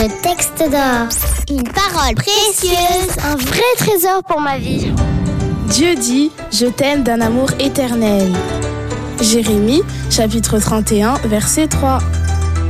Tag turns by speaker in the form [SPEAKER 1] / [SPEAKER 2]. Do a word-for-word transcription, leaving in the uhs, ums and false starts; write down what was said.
[SPEAKER 1] Le texte d'or. Une parole précieuse. Un vrai trésor pour ma vie.
[SPEAKER 2] Dieu dit « Je t'aime d'un amour éternel ». Jérémie, chapitre trente et un, verset trois.